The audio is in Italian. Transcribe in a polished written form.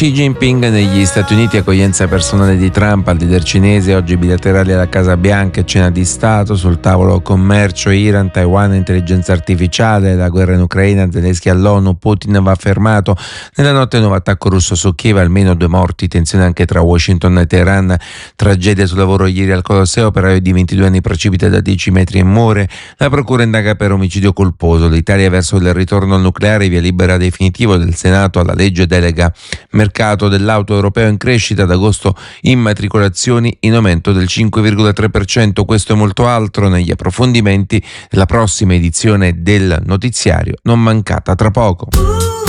Xi Jinping negli Stati Uniti, accoglienza personale di Trump al leader cinese, oggi bilaterali alla Casa Bianca e cena di Stato, sul tavolo commercio, Iran, Taiwan, intelligenza artificiale, la guerra in Ucraina, Zelensky all'ONU, Putin va fermato, nella notte nuovo attacco russo su Kiev, almeno 2 morti, tensione anche tra Washington e Teheran, tragedia sul lavoro ieri al Colosseo, operaio di 22 anni precipita da 10 metri e muore, la procura indaga per omicidio colposo, l'Italia verso il ritorno al nucleare, via libera definitivo del Senato alla legge delega. Mercato dell'auto europeo in crescita, ad agosto immatricolazioni in aumento del 5,3%, questo e molto altro negli approfondimenti della prossima edizione del notiziario, non mancata tra poco.